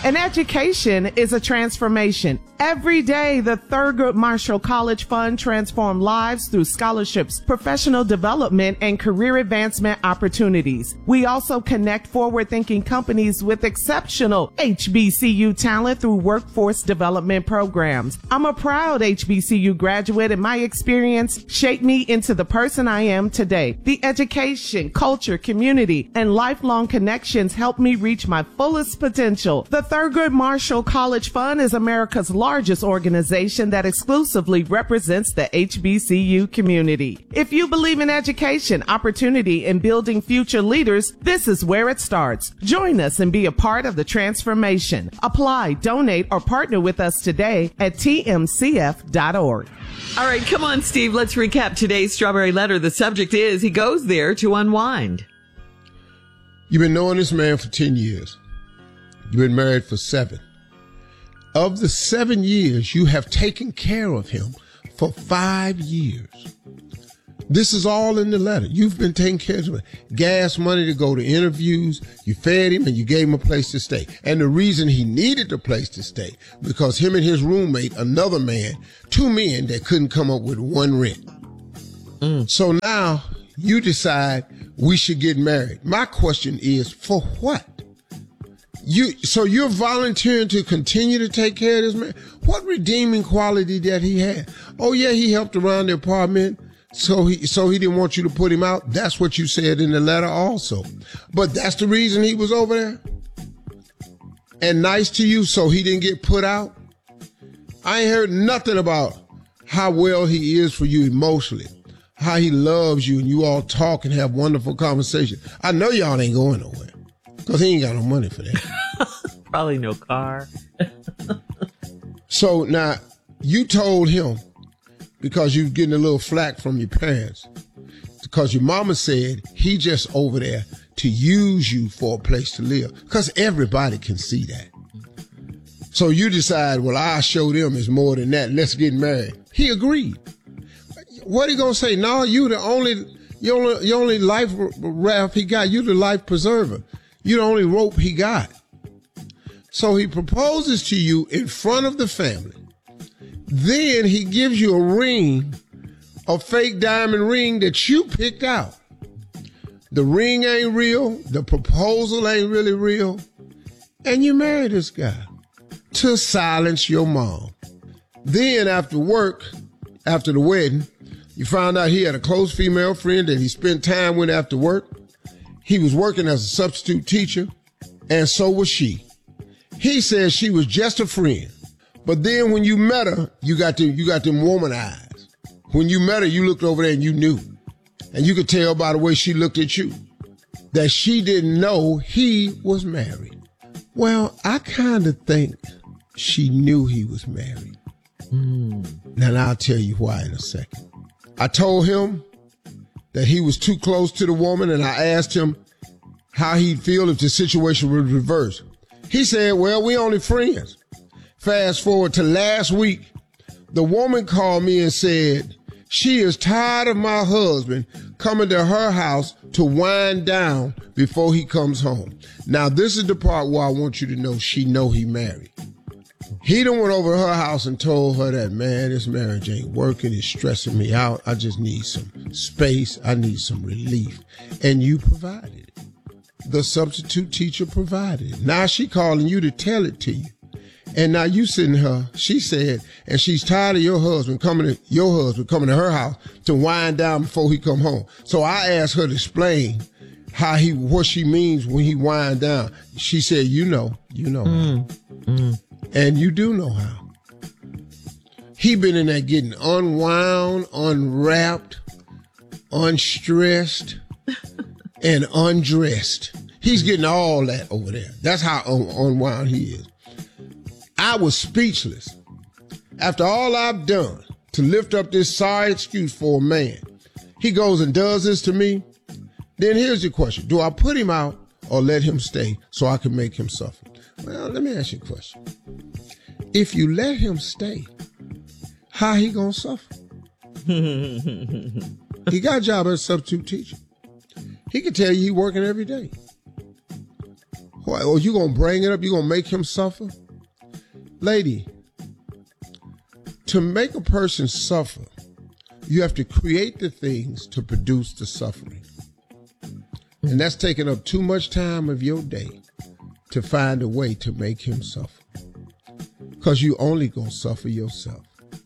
An education is a transformation. Every day, the Thurgood Marshall College Fund transforms lives through scholarships, professional development, and career advancement opportunities. We also connect forward-thinking companies with exceptional HBCU talent through workforce development programs. I'm a proud HBCU graduate, and my experience shaped me into the person I am today. The education, culture, community, and lifelong connections helped me reach my fullest potential. The Thurgood Marshall College Fund is America's largest organization that exclusively represents the HBCU community. If you believe in education, opportunity, and building future leaders, this is where it starts. Join us and be a part of the transformation. Apply, donate, or partner with us today at tmcf.org. All right, come on, Steve. Let's recap today's Strawberry Letter. The subject is, he goes there to unwind. You've been knowing this man for 10 years. You've been married for 7. Of the 7 years, you have taken care of him for 5 years. This is all in the letter. You've been taking care of him. Gas money to go to interviews. You fed him and you gave him a place to stay. And the reason he needed the place to stay, because him and his roommate, another man, 2 men that couldn't come up with one rent. So now you decide we should get married. My question is, for what? So you're volunteering to continue to take care of this man? What redeeming quality that he had? Oh yeah, he helped around the apartment. So he didn't want you to put him out. That's what you said in the letter also. But that's the reason he was over there? And nice to you so he didn't get put out? I ain't heard nothing about how well he is for you emotionally, how he loves you, and you all talk and have wonderful conversation. I know y'all ain't going nowhere because he ain't got no money for that. Probably no car. So now you told him, because you're getting a little flack from your parents, because your mama said he just over there to use you for a place to live, because everybody can see that. So you decide, well, I'll show them it's more than that. Let's get married. He agreed. What he gonna say? No, you the only life raft he got. You the life preserver. You the only rope he got. So he proposes to you in front of the family. Then he gives you a ring, a fake diamond ring that you picked out. The ring ain't real. The proposal ain't really real. And you marry this guy to silence your mom. Then after work, after the wedding, you found out he had a close female friend that he spent time with after work. He was working as a substitute teacher, and so was she. He said she was just a friend. But then when you met her, you got them woman eyes. When you met her, you looked over there and you knew. And you could tell by the way she looked at you that she didn't know he was married. Well, I kind of think she knew he was married. Now I'll tell you why in a second. I told him that he was too close to the woman, and I asked him how he'd feel if the situation was reversed. He said, well, we only friends. Fast forward to last week, the woman called me and said she is tired of my husband coming to her house to wind down before he comes home. Now, this is the part where I want you to know she know he married. He done went over to her house and told her that, man, this marriage ain't working. It's stressing me out. I just need some space. I need some relief. And you provided it. The substitute teacher provided it. Now she calling you to tell it to you. And now you sitting her, she said, and she's tired of your husband coming to her house to wind down before he come home. So I asked her to explain what she means when he wind down. She said, you know how. And you do know how. He been in there getting unwound, unwrapped, unstressed, and undressed. He's getting all that over there. That's how unwound he is. I was speechless. After all I've done to lift up this sorry excuse for a man, he goes and does this to me. Then here's your question. Do I put him out or let him stay so I can make him suffer? Well, let me ask you a question. If you let him stay, how he gonna suffer? He got a job as a substitute teacher. He can tell you he working every day. Or you going to bring it up? You going to make him suffer? Lady, to make a person suffer, you have to create the things to produce the suffering. And that's taking up too much time of your day to find a way to make him suffer. Because you only going to suffer yourself.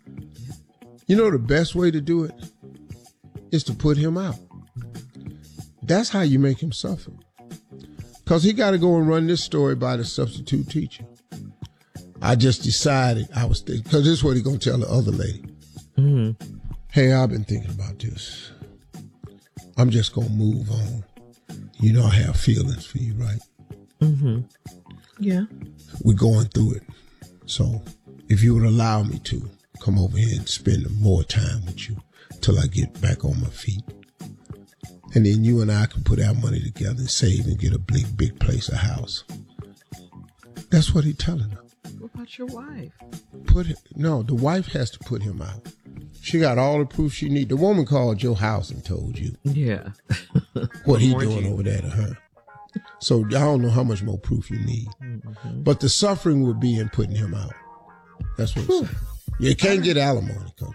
You know the best way to do it is to put him out. That's how you make him suffer. Because he got to go and run this story by the substitute teacher. I just decided, because this is what he's going to tell the other lady. Mm-hmm. Hey, I've been thinking about this. I'm just going to move on. You know I have feelings for you, right? Mm-hmm. Yeah. We're going through it. So if you would allow me to come over here and spend more time with you till I get back on my feet. And then you and I can put our money together and save and get a big place, a house. That's what he's telling her. What about your wife? No, the wife has to put him out. She got all the proof she needs. The woman called your house and told you. Yeah. What he doing over there to her. So I don't know how much more proof you need. Mm-hmm. But the suffering would be in putting him out. That's what it's saying. You can't get alimony, come.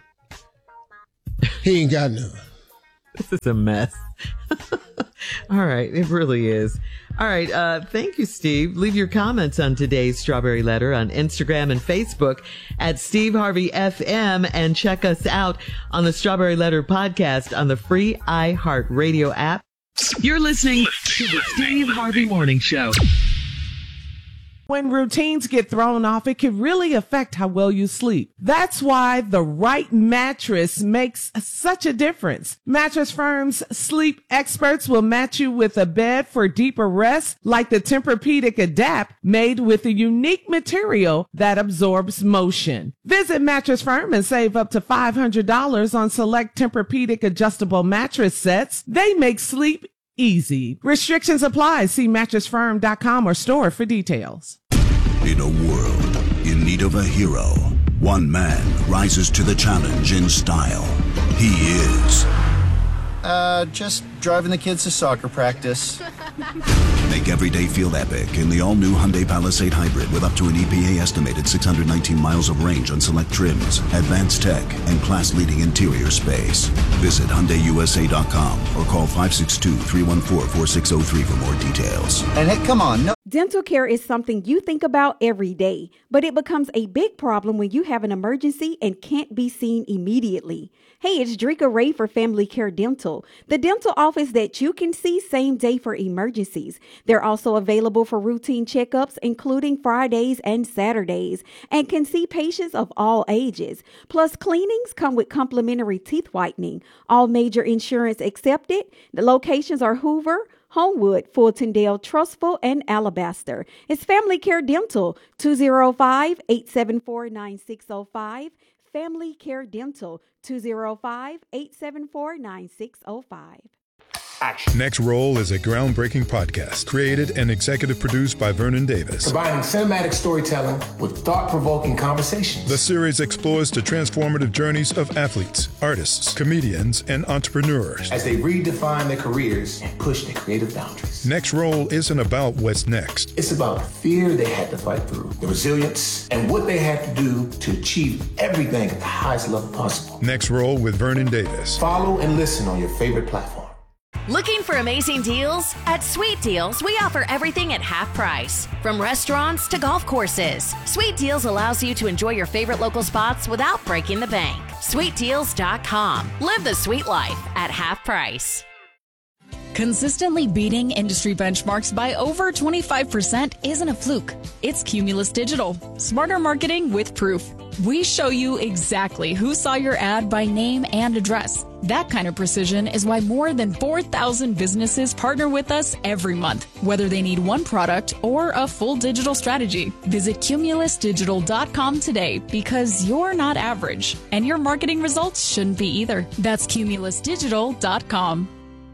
He ain't got none. This is a mess. All right. It really is. All right. Thank you, Steve. Leave your comments on today's Strawberry Letter on Instagram and Facebook at Steve Harvey FM, and check us out on the Strawberry Letter podcast on the free iHeartRadio app. You're listening to the Steve Harvey Morning Show. When routines get thrown off, it can really affect how well you sleep. That's why the right mattress makes such a difference. Mattress Firm's sleep experts will match you with a bed for deeper rest, like the Tempur-Pedic Adapt, made with a unique material that absorbs motion. Visit Mattress Firm and save up to $500 on select Tempur-Pedic adjustable mattress sets. They make sleep easy. Restrictions apply. See mattressfirm.com or store for details. In a world in need of a hero, one man rises to the challenge in style. He is... just driving the kids to soccer practice. Make every day feel epic in the all-new Hyundai Palisade Hybrid with up to an EPA-estimated 619 miles of range on select trims, advanced tech, and class-leading interior space. Visit HyundaiUSA.com or call 562-314-4603 for more details. And hey, come on, no. Dental care is something you think about every day, but it becomes a big problem when you have an emergency and can't be seen immediately. Hey, it's Drika Ray for Family Care Dental, the dental office that you can see same day for emergencies. They're also available for routine checkups, including Fridays and Saturdays, and can see patients of all ages. Plus, cleanings come with complimentary teeth whitening. All major insurance accepted. The locations are Hoover, Homewood, Fultondale, Trustful, and Alabaster. It's Family Care Dental, 205-874-9605. Family Care Dental, 205-874-9605. Action. Next Roll is a groundbreaking podcast created and executive produced by Vernon Davis. Combining cinematic storytelling with thought-provoking conversations. The series explores the transformative journeys of athletes, artists, comedians, and entrepreneurs as they redefine their careers and push their creative boundaries. Next Roll isn't about what's next. It's about the fear they had to fight through, the resilience, and what they had to do to achieve everything at the highest level possible. Next Roll with Vernon Davis. Follow and listen on your favorite platform. Looking for amazing deals? At Sweet Deals, we offer everything at half price. From restaurants to golf courses, Sweet Deals allows you to enjoy your favorite local spots without breaking the bank. SweetDeals.com. Live the sweet life at half price. Consistently beating industry benchmarks by over 25% isn't a fluke. It's Cumulus Digital. Smarter marketing with proof. We show you exactly who saw your ad by name and address. That kind of precision is why more than 4,000 businesses partner with us every month, whether they need one product or a full digital strategy. Visit CumulusDigital.com today because you're not average, and your marketing results shouldn't be either. That's CumulusDigital.com.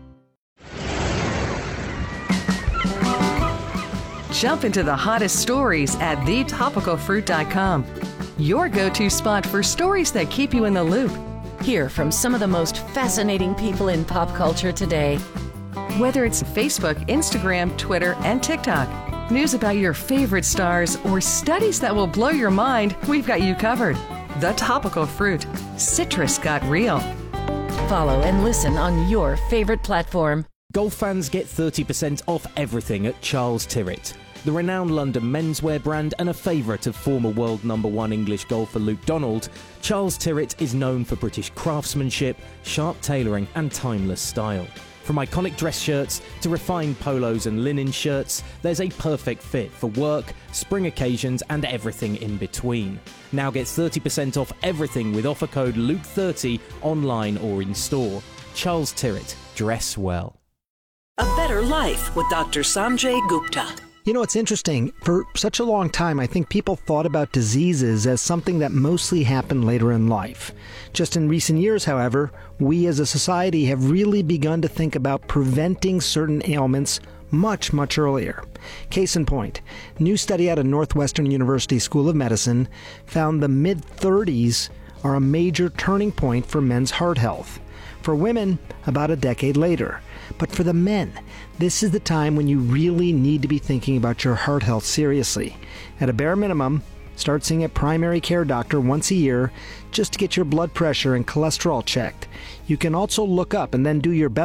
Jump into the hottest stories at thetopicalfruit.com. Your go-to spot for stories that keep you in the loop. Hear from some of the most fascinating people in pop culture today. Whether it's Facebook, Instagram, Twitter, and TikTok, News about your favorite stars, or studies that will blow your mind, we've got you covered. The Topical Fruit. Citrus got real. Follow and listen on your favorite platform. Golf fans get 30% off everything at Charles Tyrwhitt. The renowned London menswear brand and a favourite of former world #1 English golfer Luke Donald, Charles Tyrwhitt is known for British craftsmanship, sharp tailoring and timeless style. From iconic dress shirts to refined polos and linen shirts, there's a perfect fit for work, spring occasions and everything in between. Now get 30% off everything with offer code Luke30 online or in store. Charles Tyrwhitt, dress well. A Better Life with Dr. Sanjay Gupta. You know, it's interesting. For such a long time, I think people thought about diseases as something that mostly happened later in life. Just in recent years, however, we as a society have really begun to think about preventing certain ailments much, much earlier. Case in point, new study out of Northwestern University School of Medicine found the mid-30s are a major turning point for men's heart health. For women, about a decade later. But for the men, this is the time when you really need to be thinking about your heart health seriously. At a bare minimum, start seeing a primary care doctor once a year just to get your blood pressure and cholesterol checked. You can also look up and then do your best